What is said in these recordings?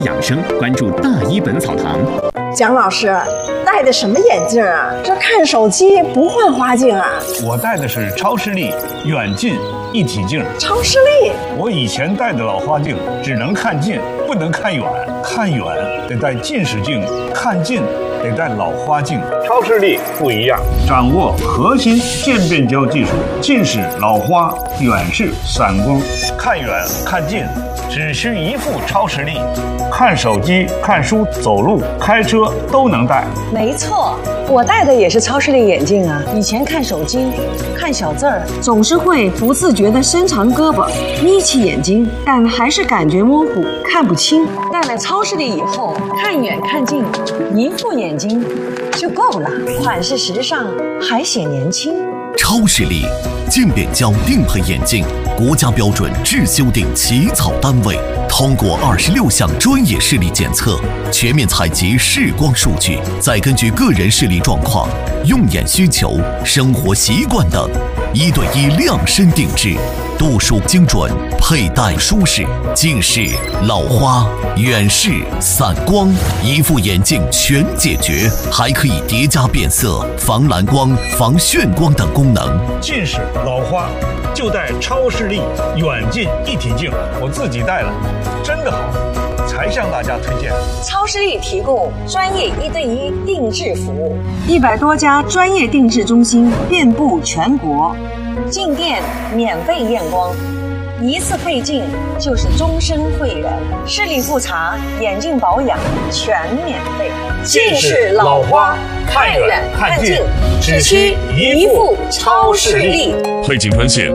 养生，关注大医本草堂。 蒋老师，戴的什么眼镜啊？这看手机不换花镜啊？ 我戴的是超视力远近一体镜。 超视力？ 我以前戴的老花镜只能看近，不能看远，看远得戴近视镜，看近得戴老花镜。超视力不一样，掌握核心渐变焦技术，近视、老花、远视、散光，看远看近只需一副超视力，看手机、看书、走路、开车都能戴。 没错，我戴的也是超视力眼镜啊。以前看手机、看小字儿，总是会不自觉地伸长胳膊，眯起眼睛，但还是感觉模糊，看不清。戴了超视力以后，看远看近，一副眼睛就够了，款式时尚，还显年轻。 超视力渐变焦定配眼镜，国家标准质修订起草单位，通过26项专业视力检测，全面采集视光数据，再根据个人视力状况、用眼需求、生活习惯等，1对1量身定制，度数精准，佩戴舒适，近视、老花、远视、散光，一副眼镜全解决，还可以叠加变色、防蓝光、防眩光等功能。 近视、老花就戴超视力远近一体镜，我自己戴了，真的好，才向大家推荐。 超视力提供专业1对1定制服务，100多家专业定制中心遍布全国，进店免费验光，一次配镜就是终身会员，视力复查、眼镜保养全免费。 近视、老花看远看近只需一副超视力。 配镜专线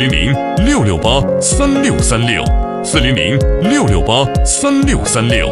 400-668-3636，400-668-3636。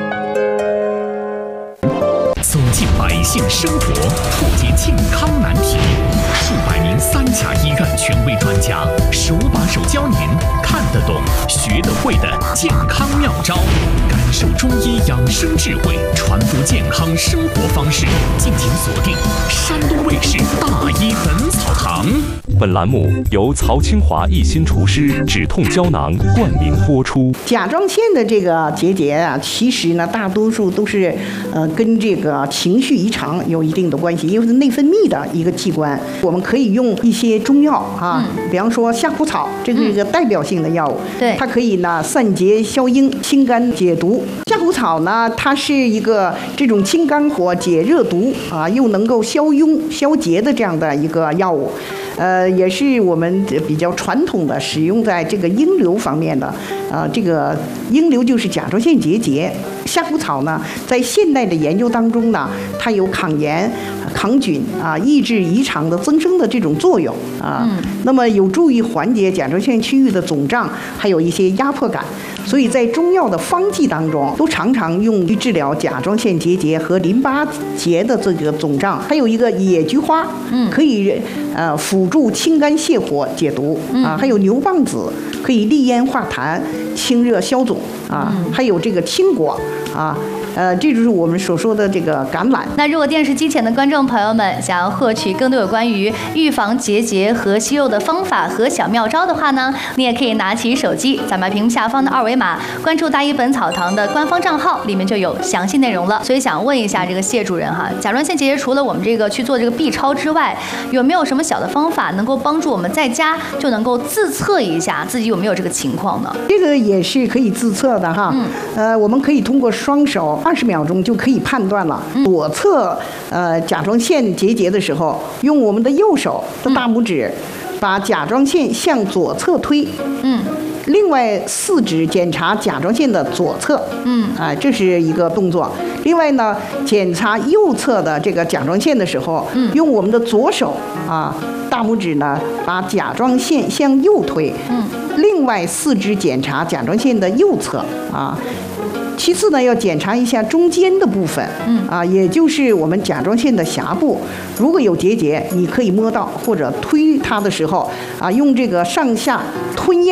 走进百姓生活，破解健康难题，数百名3甲医院权威专家手把手教您看得懂、学得会的健康妙招，感受中医养生智慧，传播健康生活方式。敬请锁定山东卫视大医本草堂。 本栏目由曹清华一心厨师止痛胶囊冠名播出。 甲状腺的这个结节啊，其实呢，大多数都是跟这个情绪异常有一定的关系，因为是内分泌的一个器官。我们可以用一些中药啊，比方说夏枯草，这个是一个代表性的药物， 对， 它可以呢散结消痈、清肝解毒。夏枯草呢，它是一个这种清肝火、解热毒啊，又能够消痈、消结的这样的一个药物。也是我们比较传统的使用在这个阴瘤方面的，这个阴瘤就是甲状腺结节。夏枯草呢，在现代的研究当中呢，它有抗炎、抗菌啊，抑制异常的增生的这种作用啊。那么有助于缓解甲状腺区域的肿胀，还有一些压迫感。所以在中药的方剂当中，都常常用于治疗甲状腺结节和淋巴结的这个肿胀。还有一个野菊花，可以辅助清肝泻火、解毒啊。还有牛蒡子可以利咽化痰、清热消肿啊。还有这个青果啊。这就是我们所说的这个橄榄。 那如果电视机前的观众朋友们想要获取更多有关于预防结节和息肉的方法和小妙招的话呢，你也可以拿起手机，咱们屏幕下方的2维码，关注大医本草堂的官方账号，里面就有详细内容了。所以想问一下这个谢主任哈，甲状腺结节除了我们这个去做这个 B 超之外，有没有什么小的方法能够帮助我们在家就能够自测一下自己有没有这个情况呢？ 这个也是可以自测的哈。我们可以通过双手20秒钟就可以判断了。左侧甲状腺结节的时候，用我们的右手的大拇指把甲状腺向左侧推。另外4指检查甲状腺的左侧。这是一个动作。另外呢，检查右侧的这个甲状腺的时候，用我们的左手大拇指呢把甲状腺向右推。另外4指检查甲状腺的右侧啊。其次呢，要检查一下中间的部分，也就是我们甲状腺的峡部，如果有结节，你可以摸到或者推它的时候，用这个上下吞咽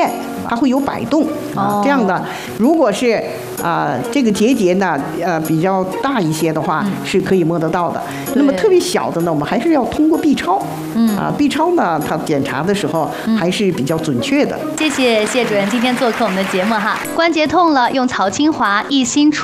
它会有摆动这样的。如果是这个结节呢比较大一些的话，是可以摸得到的。那么特别小的呢，我们还是要通过 B 超。B 超呢，它检查的时候还是比较准确的。 谢谢谢主任今天做客我们的节目哈。关节痛了，用曹清华益心